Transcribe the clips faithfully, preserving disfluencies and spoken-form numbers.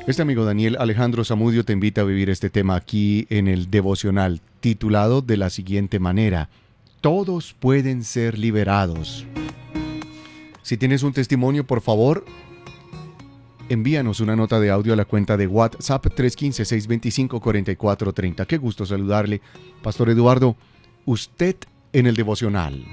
Este amigo Daniel Alejandro Zamudio te invita a vivir este tema aquí en el devocional, titulado de la siguiente manera: todos pueden ser liberados. Si tienes un testimonio, por favor, envíanos una nota de audio a la cuenta de WhatsApp tres uno cinco, seis dos cinco, cuatro cuatro tres cero. Qué gusto saludarle, Pastor Eduardo. Usted en el devocional.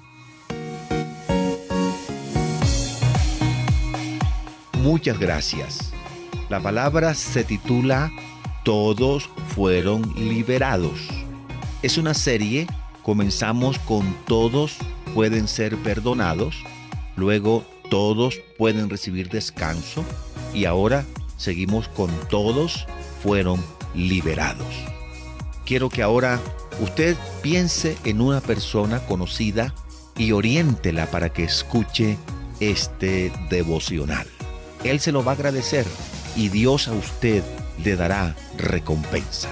Muchas gracias. La palabra se titula Todos fueron liberados. Es una serie. Comenzamos con Todos pueden ser perdonados, luego Todos pueden recibir descanso y ahora seguimos con Todos fueron liberados. Quiero que ahora usted piense en una persona conocida y oriéntela para que escuche este devocional. Él se lo va a agradecer y Dios a usted le dará recompensa.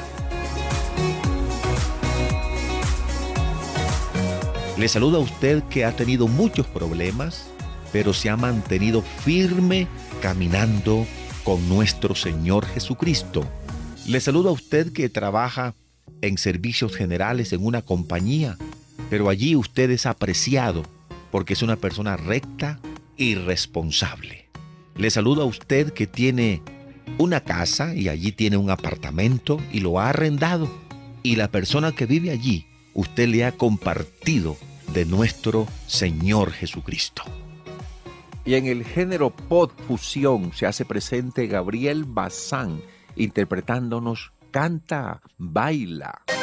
Le saluda a usted que ha tenido muchos problemas, pero se ha mantenido firme caminando con nuestro Señor Jesucristo. Le saluda a usted que trabaja en servicios generales en una compañía, pero allí usted es apreciado porque es una persona recta y responsable. Le saluda a usted que tiene una casa y allí tiene un apartamento y lo ha arrendado, y la persona que vive allí, usted le ha compartido de nuestro Señor Jesucristo. Y en el género pop fusión se hace presente Gabriel Bazán interpretándonos Canta, Baila.